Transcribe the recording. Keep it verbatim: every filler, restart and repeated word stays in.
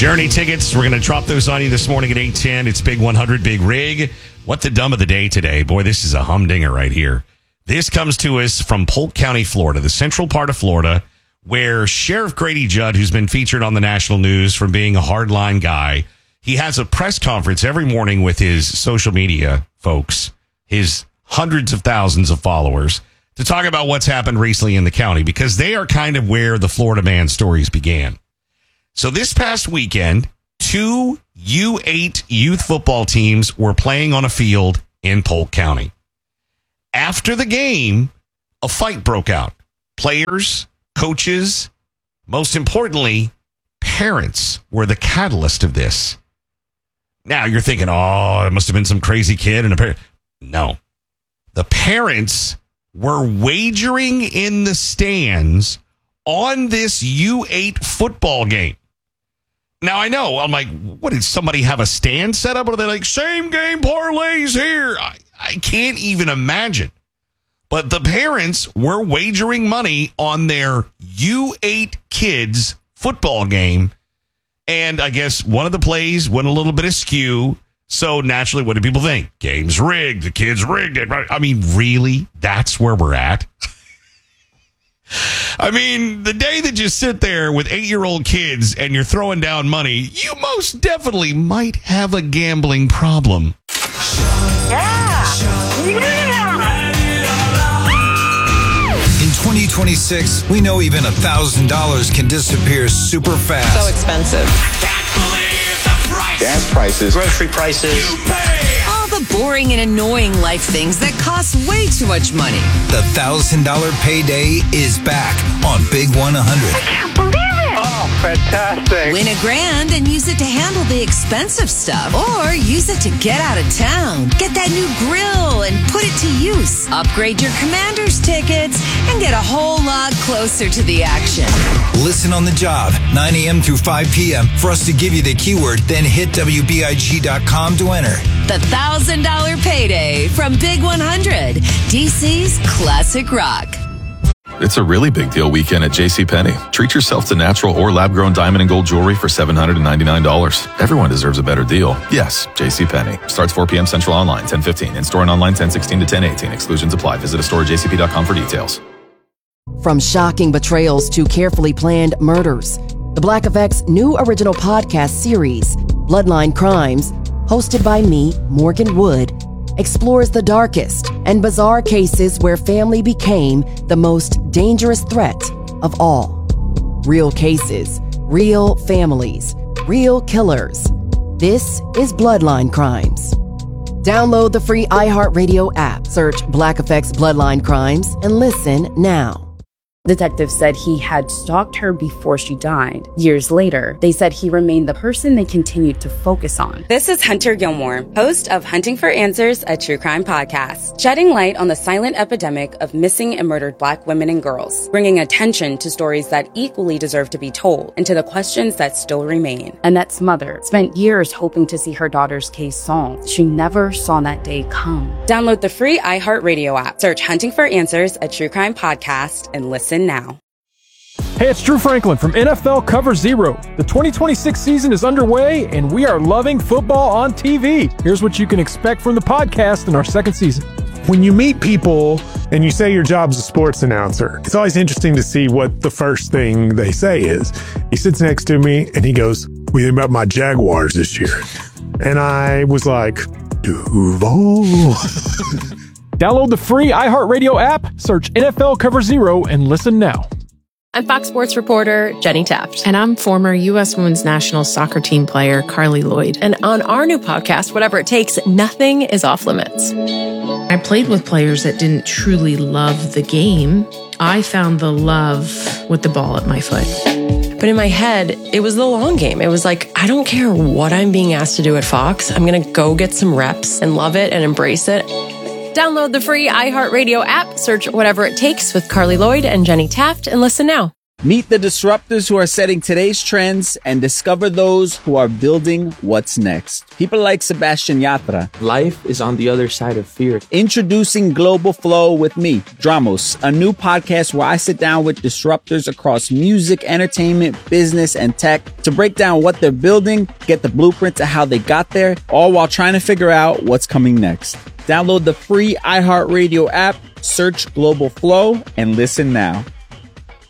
Journey tickets. We're going to drop those on you this morning at eight ten. It's Big one hundred, Big Rig. What the dumb of the day today. Boy, this is a humdinger right here. This comes to us from Polk County, Florida, the central part of Florida, where Sheriff Grady Judd, who's been featured on the national news from being a hardline guy, he has a press conference every morning with his social media folks, his hundreds of thousands of followers, to talk about what's happened recently in the county, because they are kind of where the Florida man stories began. So this past weekend, two U eight youth football teams were playing on a field in Polk County. After the game, a fight broke out. Players, coaches, most importantly, parents were the catalyst of this. Now you're thinking, oh, it must have been some crazy kid and a parent. No. The parents were wagering in the stands on this U eight football game. Now, I know, I'm like, what, did somebody have a stand set up? Or are they like, same game parlays here? I, I can't even imagine. But the parents were wagering money on their U eight kids football game. And I guess one of the plays went a little bit askew. So naturally, what do people think? Game's rigged. The kids rigged it. Right? I mean, really? That's where we're at? I mean, the day that you sit there with eight-year-old kids and you're throwing down money, you most definitely might have a gambling problem. Yeah. Yeah. In twenty twenty-six, we know even a thousand dollars can disappear super fast. So expensive. Can't believe the price. Gas prices. Grocery prices. You pay. All the boring and annoying life things that cost way too much money. The thousand dollar payday is back on Big one hundred. I can't believe it. Oh, fantastic. Win a grand and use it to handle the expensive stuff. Or use it to get out of town. Get that new grill and put it to use. Upgrade your Commander's tickets and get a whole lot closer to the action. Listen on the job, nine a.m. through five p.m. for us to give you the keyword, then hit W B I G dot com to enter. The one thousand dollar payday from Big one hundred, D C's classic rock. It's a really big deal weekend at JCPenney. Treat yourself to natural or lab-grown diamond and gold jewelry for seven hundred ninety-nine dollars. Everyone deserves a better deal. Yes, JCPenney. Starts four p.m. Central online, ten fifteen. In-store and online, ten sixteen to ten eighteen. Exclusions apply. Visit a store at J C P dot com for details. From shocking betrayals to carefully planned murders, the Black Effect's new original podcast series, Bloodline Crimes, hosted by me, Morgan Wood, explores the darkest and bizarre cases where family became the most dangerous threat of all. Real cases, real families, real killers. This is Bloodline Crimes. Download the free iHeartRadio app, search Black Effect's Bloodline Crimes, and listen now. Detectives said he had stalked her before she died. Years later, they said he remained the person they continued to focus on. This is Hunter Gilmore, host of Hunting for Answers, a true crime podcast, shedding light on the silent epidemic of missing and murdered Black women and girls, bringing attention to stories that equally deserve to be told and to the questions that still remain. Annette's mother spent years hoping to see her daughter's case solved. She never saw that day come. Download the free iHeartRadio app, search Hunting for Answers, a true crime podcast, and listen now. Hey, it's Drew Franklin from N F L Cover Zero. The twenty twenty-six season is underway, and we are loving football on T V. Here's what you can expect from the podcast in our second season. When you meet people and you say your job's a sports announcer, it's always interesting to see what the first thing they say is. He sits next to me and he goes, "What do you think about my Jaguars this year?" And I was like, Duval. Download the free iHeartRadio app, search N F L Cover Zero, and listen now. I'm Fox Sports reporter Jenny Taft. And I'm former U S Women's National Soccer Team player Carly Lloyd. And on our new podcast, Whatever It Takes, nothing is off limits. I played with players that didn't truly love the game. I found the love with the ball at my foot. But in my head, it was the long game. It was like, I don't care what I'm being asked to do at Fox. I'm going to go get some reps and love it and embrace it. Download the free iHeartRadio app, search Whatever It Takes with Carly Lloyd and Jenny Taft, and listen now. Meet the disruptors who are setting today's trends and discover those who are building what's next. People like Sebastian Yatra. Life is on the other side of fear. Introducing Global Flow with me, Dramos, a new podcast where I sit down with disruptors across music, entertainment, business, and tech to break down what they're building, get the blueprint to how they got there, all while trying to figure out what's coming next. Download the free iHeartRadio app, search Global Flow, and listen now.